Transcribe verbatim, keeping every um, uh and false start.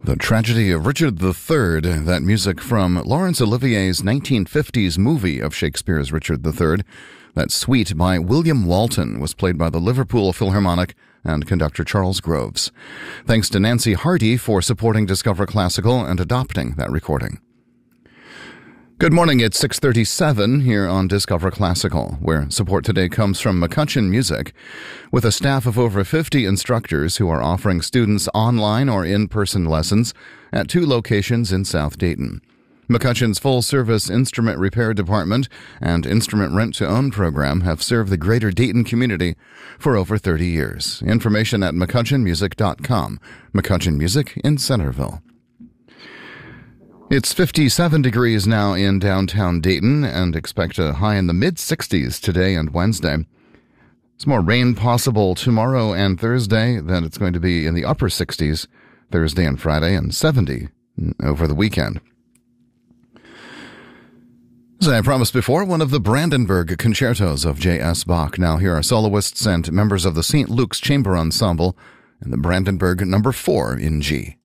The Tragedy of Richard the Third, that music from Laurence Olivier's nineteen fifties movie of Shakespeare's Richard the Third. That suite by William Walton was played by the Liverpool Philharmonic and conductor Charles Groves. Thanks to Nancy Hardy for supporting Discover Classical and adopting that recording. Good morning, it's six thirty-seven here on Discover Classical, where support today comes from McCutcheon Music, with a staff of over fifty instructors who are offering students online or in-person lessons at two locations in South Dayton. McCutcheon's full-service instrument repair department and instrument rent-to-own program have served the greater Dayton community for over thirty years. Information at mccutcheon music dot com. McCutcheon Music in Centerville. It's fifty-seven degrees now in downtown Dayton, and expect a high in the mid-sixties today and Wednesday. It's more rain possible tomorrow and Thursday, then it's going to be in the upper sixties Thursday and Friday, and seventy over the weekend. As I promised before, one of the Brandenburg concertos of J S. Bach. Now here are soloists and members of the Saint Luke's Chamber Ensemble and the Brandenburg number four in G.